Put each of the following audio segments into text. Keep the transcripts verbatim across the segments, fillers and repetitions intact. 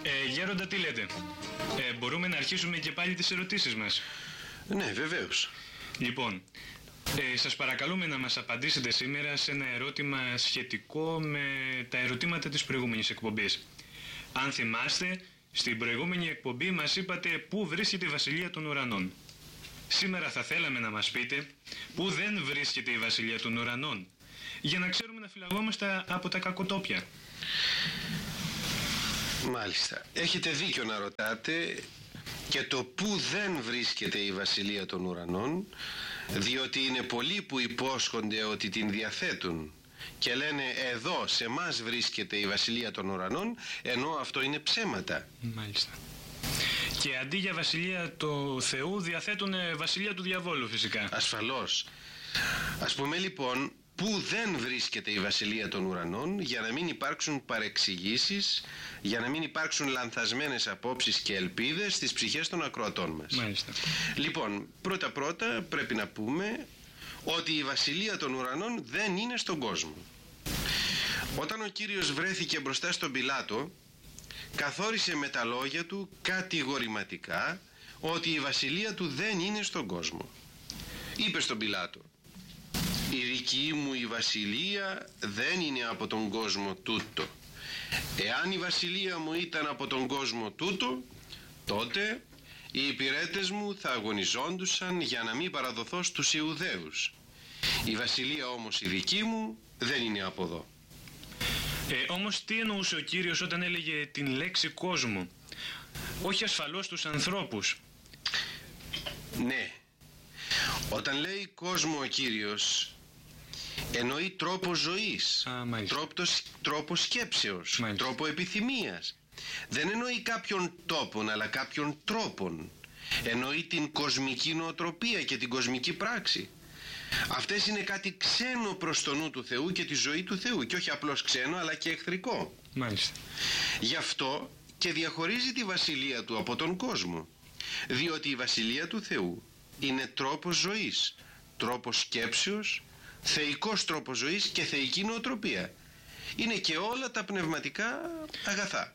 Ε, Γέροντα, τι λέτε? Ε, μπορούμε να αρχίσουμε και πάλι τις ερωτήσεις μας? Ναι, βεβαίως. Λοιπόν, ε, σας παρακαλούμε να μας απαντήσετε σήμερα σε ένα ερώτημα σχετικό με τα ερωτήματα της προηγούμενης εκπομπής. Αν θυμάστε, στην προηγούμενη εκπομπή μας είπατε πού βρίσκεται η Βασιλεία των Ουρανών. Σήμερα θα θέλαμε να μας πείτε πού δεν βρίσκεται η Βασιλεία των Ουρανών, για να ξέρουμε να φυλαγόμαστε από τα κακοτόπια. Μάλιστα. Έχετε δίκιο να ρωτάτε και το πού δεν βρίσκεται η Βασιλεία των Ουρανών, διότι είναι πολλοί που υπόσχονται ότι την διαθέτουν και λένε εδώ σε μας βρίσκεται η Βασιλεία των Ουρανών, ενώ αυτό είναι ψέματα. Μάλιστα. Και αντί για Βασιλεία του Θεού διαθέτουν Βασιλεία του Διαβόλου, φυσικά. Ασφαλώς. Ας πούμε λοιπόν πού δεν βρίσκεται η Βασιλεία των Ουρανών, για να μην υπάρξουν παρεξηγήσεις, για να μην υπάρξουν λανθασμένες απόψεις και ελπίδες στις ψυχές των ακροατών μας. Μάλιστα. Λοιπόν, πρώτα πρώτα πρέπει να πούμε ότι η Βασιλεία των Ουρανών δεν είναι στον κόσμο. Όταν ο Κύριος βρέθηκε μπροστά στον Πιλάτο, καθόρισε με τα λόγια του κατηγορηματικά ότι η Βασιλεία του δεν είναι στον κόσμο. Είπε στον Πιλάτο: «Η δική μου η Βασιλεία δεν είναι από τον κόσμο τούτο. Εάν η Βασιλεία μου ήταν από τον κόσμο τούτο, τότε οι υπηρέτες μου θα αγωνιζόντουσαν για να μην παραδοθώ στους Ιουδαίους. Η Βασιλεία όμως η δική μου δεν είναι από εδώ». Ε, όμως τι εννοούσε ο Κύριος όταν έλεγε την λέξη κόσμο? Όχι ασφαλώς τους ανθρώπους. Ναι. Όταν λέει κόσμο ο Κύριος, εννοεί τρόπο ζωής, Α, τρόπο, τρόπο σκέψεως, μάλιστα. τρόπο επιθυμίας. Δεν εννοεί κάποιον τόπον, αλλά κάποιον τρόπον. Εννοεί την κοσμική νοοτροπία και την κοσμική πράξη. Αυτές είναι κάτι ξένο προς το νου του Θεού και τη ζωή του Θεού, και όχι απλώς ξένο αλλά και εχθρικό. Μάλιστα. Γι' αυτό και διαχωρίζει τη Βασιλεία του από τον κόσμο, διότι η Βασιλεία του Θεού είναι τρόπος ζωής, τρόπος σκέψεως, θεϊκός τρόπος ζωής και θεϊκή νοοτροπία. Είναι και όλα τα πνευματικά αγαθά.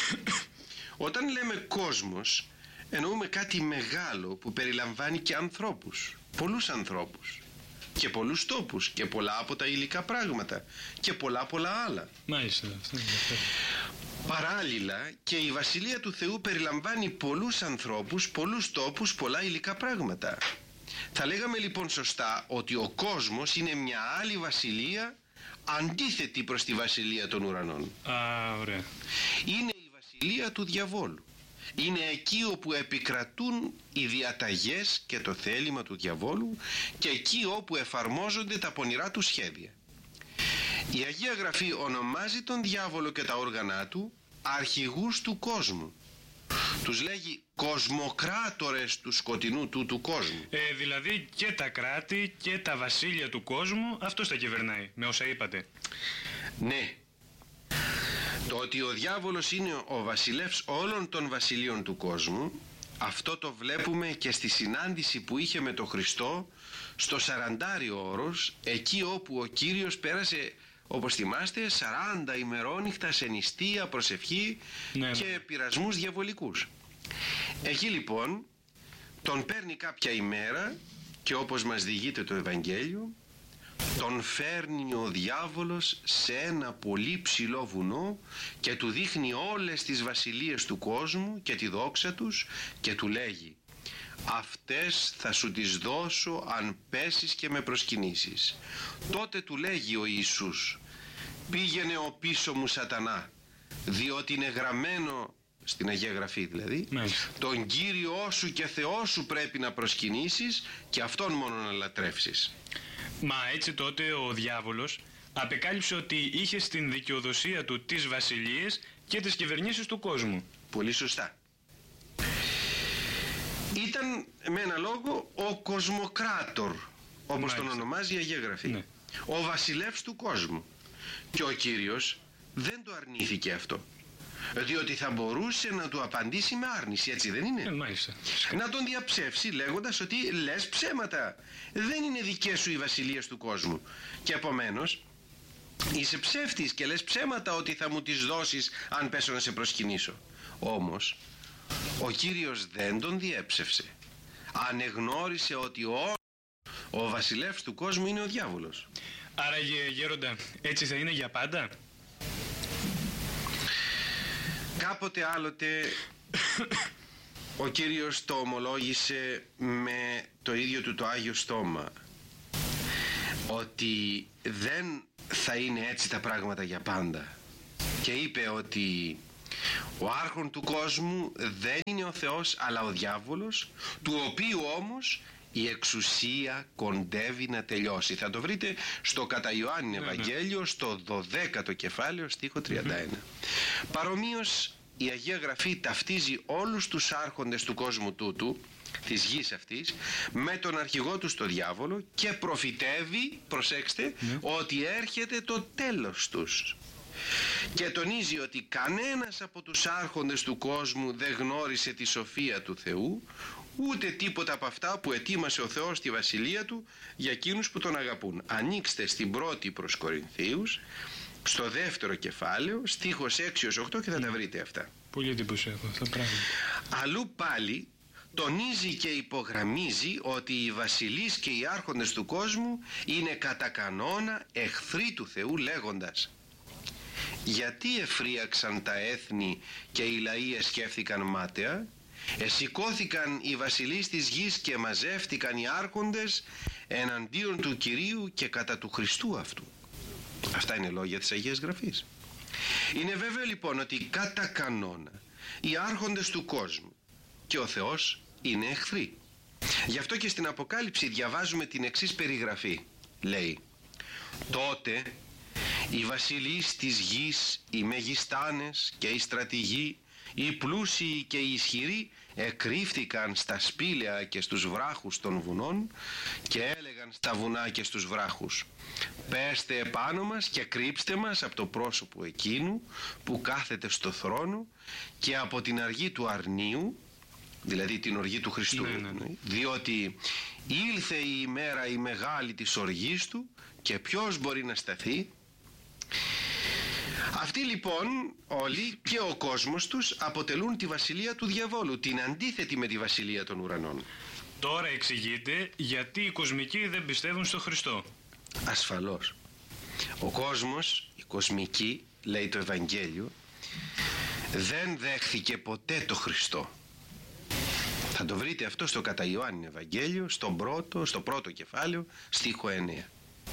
Όταν λέμε κόσμος, εννοούμε κάτι μεγάλο που περιλαμβάνει και ανθρώπους, πολλούς ανθρώπους και πολλούς τόπους και πολλά από τα υλικά πράγματα και πολλά πολλά άλλα. Μάλιστα. Αυτό είναι αυτό. Παράλληλα και η Βασιλεία του Θεού περιλαμβάνει πολλούς ανθρώπους, πολλούς τόπους, πολλά υλικά πράγματα. Θα λέγαμε λοιπόν σωστά ότι ο κόσμος είναι μια άλλη βασιλεία, αντίθετη προς τη Βασιλεία των Ουρανών. Α, ωραία. Είναι η Βασιλεία του Διαβόλου. Είναι εκεί όπου επικρατούν οι διαταγές και το θέλημα του Διαβόλου και εκεί όπου εφαρμόζονται τα πονηρά του σχέδια. Η Αγία Γραφή ονομάζει τον Διάβολο και τα όργανα του αρχηγούς του κόσμου. Τους λέγει κοσμοκράτορες του σκοτεινού του του κόσμου. Ε, δηλαδή και τα κράτη και τα βασίλεια του κόσμου αυτός τα κυβερνάει, με όσα είπατε. Ναι. Το ότι ο διάβολος είναι ο βασιλεύς όλων των βασιλείων του κόσμου, αυτό το βλέπουμε και στη συνάντηση που είχε με τον Χριστό στο σαραντάριο όρος, εκεί όπου ο Κύριος πέρασε, όπως θυμάστε, σαράντα ημερόνυχτα σε νηστεία, προσευχή, ναι, και ναι. πειρασμούς διαβολικούς. Εκεί λοιπόν τον παίρνει κάποια ημέρα και όπως μας διηγείται το Ευαγγέλιο, τον φέρνει ο διάβολος σε ένα πολύ ψηλό βουνό και του δείχνει όλες τις βασιλείες του κόσμου και τη δόξα τους και του λέγει: «Αυτές θα σου τις δώσω αν πέσεις και με προσκυνήσεις». Τότε του λέγει ο Ιησούς: «Πήγαινε ο πίσω μου Σατανά, διότι είναι γραμμένο», στην Αγία Γραφή δηλαδή, «Μάλιστα. τον Κύριό σου και Θεό σου πρέπει να προσκυνήσεις και Αυτόν μόνο να λατρεύσεις». Μα έτσι τότε ο διάβολος απεκάλυψε ότι είχε στην δικαιοδοσία του τις βασιλείες και τις κυβερνήσεις του κόσμου. Πολύ σωστά. Ήταν με ένα λόγο ο κοσμοκράτορ, όπως Μάλιστα. τον ονομάζει η Αγία Γραφή. Ναι. Ο βασιλεύς του κόσμου. Και ο Κύριος δεν το αρνήθηκε αυτό, διότι θα μπορούσε να του απαντήσει με άρνηση, έτσι δεν είναι? Ε, μάλιστα. Να τον διαψεύσει λέγοντας ότι λες ψέματα, δεν είναι δικές σου οι βασιλείες του κόσμου και επομένως είσαι ψεύτης και λες ψέματα ότι θα μου τις δώσεις αν πέσω να σε προσκυνήσω. Όμως ο Κύριος δεν τον διέψευσε. Ανεγνώρισε ότι ο, ο βασιλεύς του κόσμου είναι ο διάβολος. Άρα γέροντα, έτσι θα είναι για πάντα? Κάποτε άλλοτε ο Κύριος το ομολόγησε με το ίδιο του το Άγιο Στόμα, ότι δεν θα είναι έτσι τα πράγματα για πάντα, και είπε ότι ο άρχον του κόσμου δεν είναι ο Θεός αλλά ο διάβολος, του οποίου όμως η εξουσία κοντεύει να τελειώσει. Θα το βρείτε στο κατά Ιωάννη Ευαγγέλιο, στο δωδέκατο κεφάλαιο, στίχο τριάντα ένα. Παρομοίως η Αγία Γραφή ταυτίζει όλους τους άρχοντες του κόσμου τούτου, της γης αυτής, με τον αρχηγό του στο διάβολο, και προφητεύει, προσέξτε, mm. ότι έρχεται το τέλος τους. Και τονίζει ότι κανένας από τους άρχοντες του κόσμου δεν γνώρισε τη σοφία του Θεού, ούτε τίποτα από αυτά που ετοίμασε ο Θεός στη βασιλεία του για εκείνους που τον αγαπούν. Ανοίξτε στην πρώτη προς Κορινθίους, στο δεύτερο κεφάλαιο, στίχος έξι έως οκτώ, και θα τα βρείτε αυτά. Πολύ εντυπωσιακό αυτά πράγματα. Αλλού πάλι τονίζει και υπογραμμίζει ότι οι βασιλείς και οι άρχοντες του κόσμου είναι κατά κανόνα εχθροί του Θεού, λέγοντας: γιατί εφρίαξαν τα έθνη και οι λαοί εσκέφθηκαν μάταια, εσηκώθηκαν οι βασιλείς της γης και μαζεύτηκαν οι άρχοντες εναντίον του Κυρίου και κατά του Χριστού αυτού. Αυτά είναι λόγια της Αγίας Γραφής. Είναι βέβαιο λοιπόν ότι κατά κανόνα οι άρχοντες του κόσμου και ο Θεός είναι εχθροί. Γι' αυτό και στην Αποκάλυψη διαβάζουμε την εξής περιγραφή. Λέει: τότε οι βασιλείς της γης, οι μεγιστάνες και οι στρατηγοί, οι πλούσιοι και οι ισχυροί εκρύφθηκαν στα σπήλαια και στους βράχους των βουνών και έλεγαν στα βουνά και στους βράχους: πέστε επάνω μας και κρύψτε μας από το πρόσωπο εκείνου που κάθεται στο θρόνο και από την αργή του αρνίου, δηλαδή την οργή του Χριστού, ναι, ναι, ναι. διότι ήλθε η ημέρα η μεγάλη της οργής του και ποιος μπορεί να σταθεί. Αυτοί λοιπόν όλοι και ο κόσμος τους αποτελούν τη βασιλεία του διαβόλου, την αντίθετη με τη βασιλεία των ουρανών. Τώρα εξηγείται γιατί οι κοσμικοί δεν πιστεύουν στο Χριστό. Ασφαλώς. Ο κόσμος, η κοσμική, λέει το Ευαγγέλιο, δεν δέχθηκε ποτέ το Χριστό. Θα το βρείτε αυτό στο κατά Ιωάννη Ευαγγέλιο, στο πρώτο, στο πρώτο κεφάλαιο, στίχο εννέα.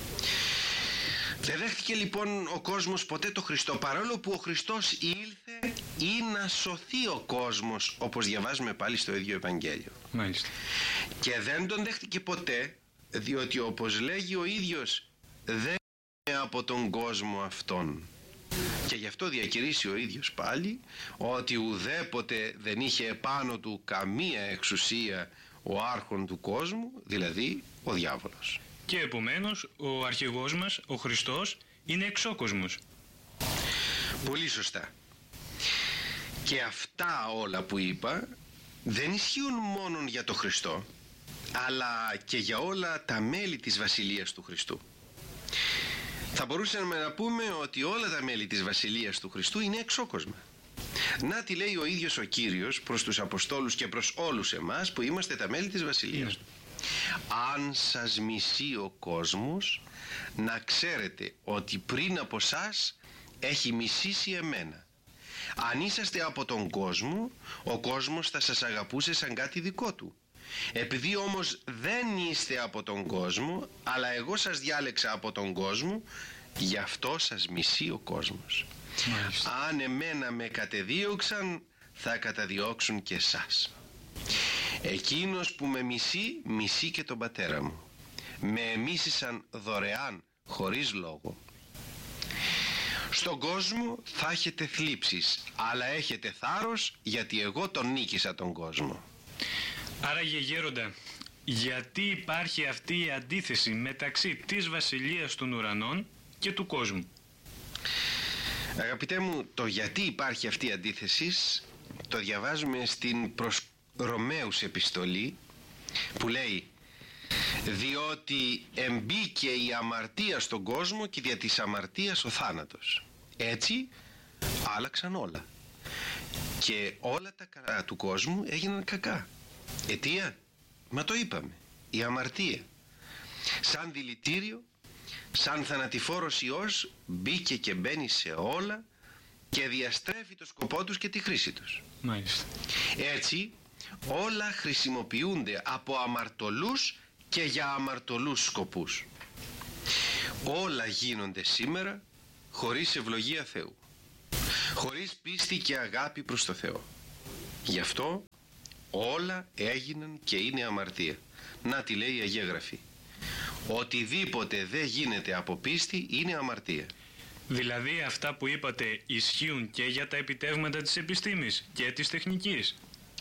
Δεν δέχτηκε λοιπόν ο κόσμος ποτέ το Χριστό, παρόλο που ο Χριστός ήλθε ή να σωθεί ο κόσμος, όπως διαβάζουμε πάλι στο ίδιο Ευαγγέλιο. Μάλιστα. Και δεν τον δέχτηκε ποτέ, διότι όπως λέγει ο ίδιος, δεν είναι από τον κόσμο αυτόν. Και γι' αυτό διακηρύσει ο ίδιος πάλι ότι ουδέποτε δεν είχε επάνω του καμία εξουσία ο άρχον του κόσμου, δηλαδή ο διάβολος. Και επομένως ο αρχηγός μας, ο Χριστός, είναι εξώκοσμος. Πολύ σωστά. Και αυτά όλα που είπα δεν ισχύουν μόνο για το Χριστό, αλλά και για όλα τα μέλη της Βασιλείας του Χριστού. Θα μπορούσαμε να πούμε ότι όλα τα μέλη της Βασιλείας του Χριστού είναι εξώκοσμα. Να τι λέει ο ίδιος ο Κύριος προς τους Αποστόλους και προς όλους εμάς που είμαστε τα μέλη της Βασιλείας του. Αν σας μισεί ο κόσμος, να ξέρετε ότι πριν από σας έχει μισήσει εμένα. Αν είσαστε από τον κόσμο, ο κόσμος θα σας αγαπούσε σαν κάτι δικό του. Επειδή όμως δεν είστε από τον κόσμο, αλλά εγώ σας διάλεξα από τον κόσμο, γι' αυτό σας μισεί ο κόσμος. Μάλιστα. Αν εμένα με κατεδίωξαν, θα καταδιώξουν και εσάς. Εκείνος που με μισεί, μισεί και τον πατέρα μου. Με εμίσησαν δωρεάν, χωρίς λόγο. Στον κόσμο θα έχετε θλίψεις, αλλά έχετε θάρρος, γιατί εγώ τον νίκησα τον κόσμο. Άρα γέροντα, γιατί υπάρχει αυτή η αντίθεση μεταξύ της βασιλείας των ουρανών και του κόσμου? Αγαπητέ μου, το γιατί υπάρχει αυτή η αντίθεση το διαβάζουμε στην προς Ρωμαίους επιστολή, που λέει: διότι εμπήκε η αμαρτία στον κόσμο και δια της αμαρτίας ο θάνατος. Έτσι άλλαξαν όλα. Και όλα τα καλά του κόσμου έγιναν κακά. Αιτία? Μα το είπαμε. Η αμαρτία. Σαν δηλητήριο, σαν θανατηφόρος ιός, μπήκε και μπαίνει σε όλα και διαστρέφει το σκοπό τους και τη χρήση τους. Μάλιστα. Έτσι όλα χρησιμοποιούνται από αμαρτωλούς και για αμαρτωλούς σκοπούς. Όλα γίνονται σήμερα χωρίς ευλογία Θεού, χωρίς πίστη και αγάπη προς το Θεό. Γι' αυτό όλα έγιναν και είναι αμαρτία. Να τι λέει η Αγία Γραφή. Οτιδήποτε δεν γίνεται από πίστη είναι αμαρτία. Δηλαδή αυτά που είπατε ισχύουν και για τα επιτεύγματα της επιστήμης και της τεχνικής.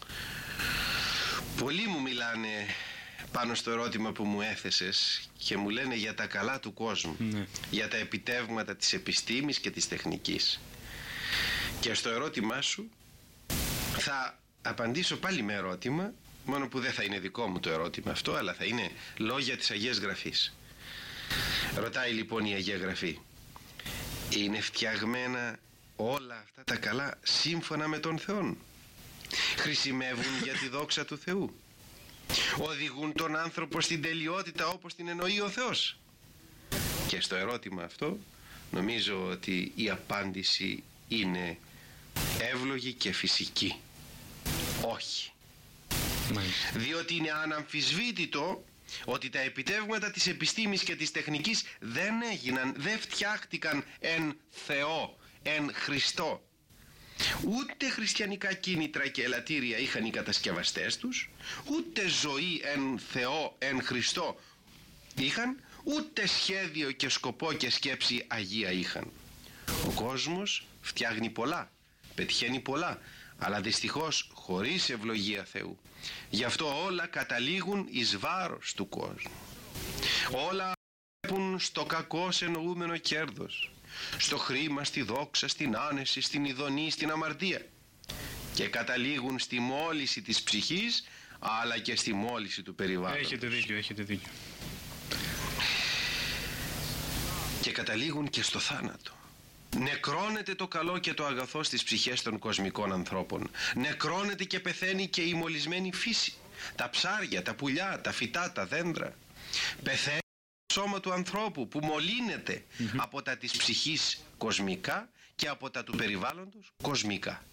Πολλοί μου μιλάνε πάνω στο ερώτημα που μου έθεσες και μου λένε για τα καλά του κόσμου, ναι. για τα επιτεύγματα της επιστήμης και της τεχνικής. Και στο ερώτημά σου θα απαντήσω πάλι με ερώτημα, μόνο που δεν θα είναι δικό μου το ερώτημα αυτό, αλλά θα είναι λόγια της Αγίας Γραφής. Ρωτάει λοιπόν η Αγία Γραφή, είναι φτιαγμένα όλα αυτά τα καλά σύμφωνα με τον Θεό? Χρησιμεύουν για τη δόξα του Θεού? Οδηγούν τον άνθρωπο στην τελειότητα όπως την εννοεί ο Θεός? Και στο ερώτημα αυτό νομίζω ότι η απάντηση είναι εύλογη και φυσική. Όχι. Μάλιστα. Διότι είναι αναμφισβήτητο ότι τα επιτεύγματα της επιστήμης και της τεχνικής δεν έγιναν, δεν φτιάχτηκαν εν Θεό, εν Χριστό. Ούτε χριστιανικά κίνητρα και ελαττήρια είχαν οι κατασκευαστές τους, ούτε ζωή εν Θεό, εν Χριστό είχαν, ούτε σχέδιο και σκοπό και σκέψη αγία είχαν. Ο κόσμος φτιάχνει πολλά, πετυχαίνει πολλά, αλλά δυστυχώς χωρίς ευλογία Θεού. Γι' αυτό όλα καταλήγουν εις βάρος του κόσμου. Όλα βλέπουν στο κακώς εννοούμενο κέρδος, στο χρήμα, στη δόξα, στην άνεση, στην ειδονή, στην αμαρτία, και καταλήγουν στη μόλυνση της ψυχής αλλά και στη μόλυνση του περιβάλλοντος. Έχετε δίκιο, έχετε δίκιο. Και καταλήγουν και στο θάνατο. Νεκρώνεται το καλό και το αγαθό στις ψυχές των κοσμικών ανθρώπων. Νεκρώνεται και πεθαίνει και η μολυσμένη φύση, τα ψάρια, τα πουλιά, τα φυτά, τα δέντρα. Πεθαίνει το σώμα του ανθρώπου που μολύνεται mm-hmm. από τα της ψυχής κοσμικά και από τα του περιβάλλοντος κοσμικά.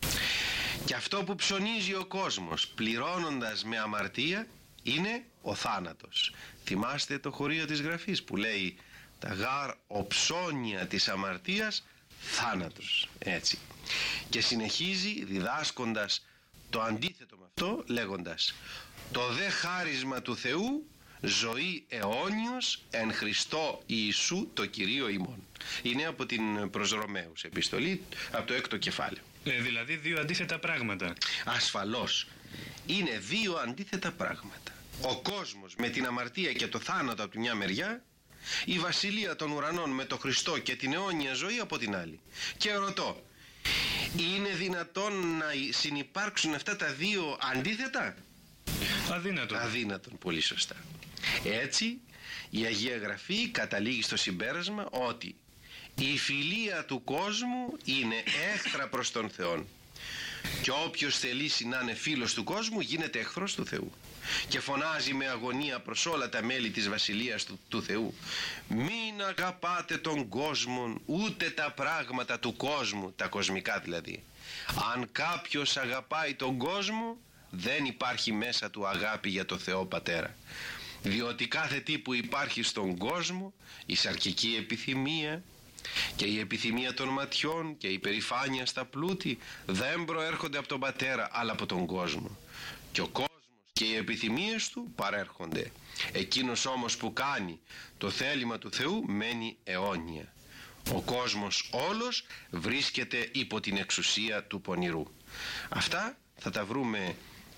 Και αυτό που ψωνίζει ο κόσμος πληρώνοντας με αμαρτία είναι ο θάνατος. Θυμάστε το χωρίο της Γραφής που λέει τα γάρ οψώνια της αμαρτίας θάνατος. Έτσι. Και συνεχίζει διδάσκοντας το αντίθετο με αυτό λέγοντας το δε χάρισμα του Θεού ζωή αιώνιος εν Χριστώ Ιησού το Κυρίο ημών. Είναι από την προς Ρωμαίους επιστολή, από το έκτο κεφάλαιο. Ε, δηλαδή δύο αντίθετα πράγματα. Ασφαλώς. Είναι δύο αντίθετα πράγματα. Ο κόσμος με την αμαρτία και το θάνατο από τη μια μεριά, η βασιλεία των ουρανών με το Χριστό και την αιώνια ζωή από την άλλη. Και ρωτώ, είναι δυνατόν να συνυπάρξουν αυτά τα δύο αντίθετα? Αδύνατον. Αδύνατον, πολύ σωστά. Έτσι η Αγία Γραφή καταλήγει στο συμπέρασμα ότι η φιλία του κόσμου είναι έχθρα προς τον Θεό. Και όποιος θελήσει να είναι φίλος του κόσμου γίνεται εχθρός του Θεού. Και φωνάζει με αγωνία προς όλα τα μέλη της βασιλείας του, του Θεού, μην αγαπάτε τον κόσμο ούτε τα πράγματα του κόσμου, τα κοσμικά δηλαδή. Αν κάποιος αγαπάει τον κόσμο δεν υπάρχει μέσα του αγάπη για το Θεό Πατέρα. Διότι κάθε τι που υπάρχει στον κόσμο, η σαρκική επιθυμία και η επιθυμία των ματιών και η περηφάνεια στα πλούτη δεν προέρχονται από τον Πατέρα αλλά από τον κόσμο. Και ο κόσμος και οι επιθυμίες του παρέρχονται. Εκείνος όμως που κάνει το θέλημα του Θεού μένει αιώνια. Ο κόσμος όλος βρίσκεται υπό την εξουσία του πονηρού. Αυτά θα τα βρούμε,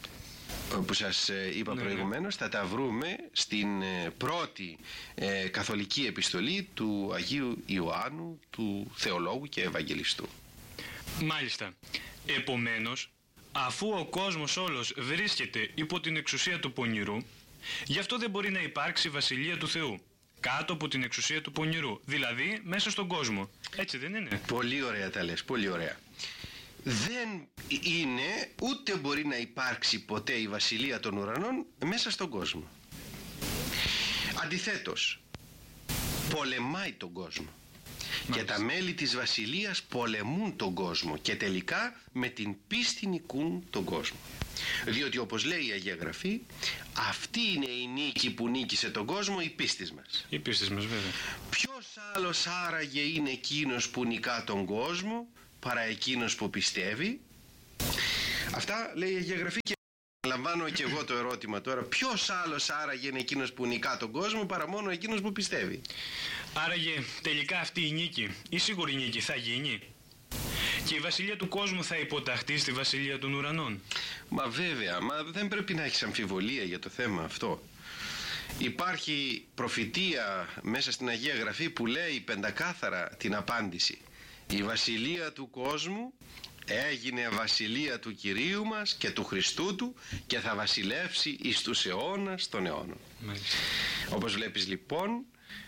που σας είπα ναι, προηγουμένως, θα τα βρούμε στην πρώτη ε, καθολική επιστολή του Αγίου Ιωάννου, του θεολόγου και Ευαγγελιστού. Μάλιστα. Επομένως, αφού ο κόσμος όλος βρίσκεται υπό την εξουσία του πονηρού, γι' αυτό δεν μπορεί να υπάρξει βασιλεία του Θεού κάτω από την εξουσία του πονηρού, δηλαδή μέσα στον κόσμο. Έτσι δεν είναι? Πολύ ωραία τα λες, πολύ ωραία. δεν είναι ούτε μπορεί να υπάρξει ποτέ η βασιλεία των ουρανών μέσα στον κόσμο. Αντιθέτως, πολεμάει τον κόσμο. Μάλιστα. Και τα μέλη της βασιλείας πολεμούν τον κόσμο και τελικά με την πίστη νικούν τον κόσμο. Διότι όπως λέει η Αγία Γραφή, αυτή είναι η νίκη που νίκησε τον κόσμο, η πίστη μας. Η πίστη μας, βέβαια. Ποιος άλλος άραγε είναι εκείνος που νικά τον κόσμο παρά εκείνος που πιστεύει? Αυτά λέει η Αγία Γραφή και λαμβάνω και εγώ το ερώτημα τώρα. Ποιος άλλος άραγε είναι εκείνος που νικά τον κόσμο παρά μόνο εκείνος που πιστεύει? Άραγε τελικά αυτή η νίκη, η σίγουρη νίκη, θα γίνει? Και η βασιλεία του κόσμου θα υποταχθεί στη βασιλεία των ουρανών? Μα βέβαια, μα δεν πρέπει να έχεις αμφιβολία για το θέμα αυτό. Υπάρχει προφητεία μέσα στην Αγία Γραφή που λέει πεντακάθαρα την απάντηση. Η βασιλεία του κόσμου έγινε βασιλεία του Κυρίου μας και του Χριστού του και θα βασιλεύσει εις τους αιώνας των αιώνων. Μάλιστα. Όπως βλέπεις λοιπόν,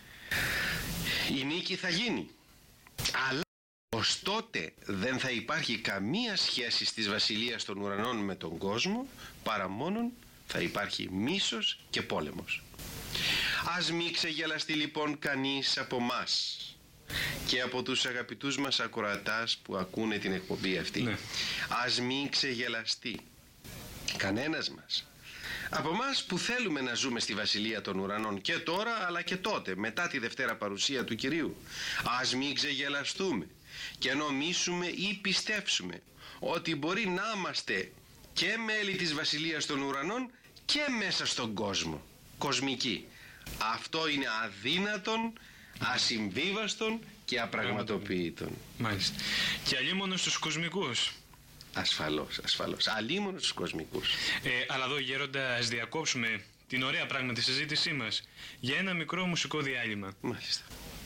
η νίκη θα γίνει. Αλλά ως τότε δεν θα υπάρχει καμία σχέση της βασιλείας των ουρανών με τον κόσμο, παρά μόνον θα υπάρχει μίσος και πόλεμος. Ας μη ξεγελαστεί λοιπόν κανείς από μας και από τους αγαπητούς μας ακροατάς που ακούνε την εκπομπή αυτή. Ναι. Ας μη ξεγελαστεί κανένας μας από μας που θέλουμε να ζούμε στη βασιλεία των ουρανών και τώρα αλλά και τότε μετά τη Δευτέρα παρουσία του Κυρίου. Ας μη ξεγελαστούμε και νομίσουμε ή πιστέψουμε ότι μπορεί να είμαστε και μέλη της βασιλείας των ουρανών και μέσα στον κόσμο, κοσμική. Αυτό είναι αδύνατον, ασυμβίβαστον και απραγματοποιητόν. Μάλιστα. Και αλίμονο στους κοσμικούς. Ασφαλώς, ασφαλώς. Αλίμονο στους κοσμικούς. Ε, αλλά εδώ γέροντα, ας διακόψουμε την ωραία πράγματι συζήτησή μας για ένα μικρό μουσικό διάλειμμα. Μάλιστα.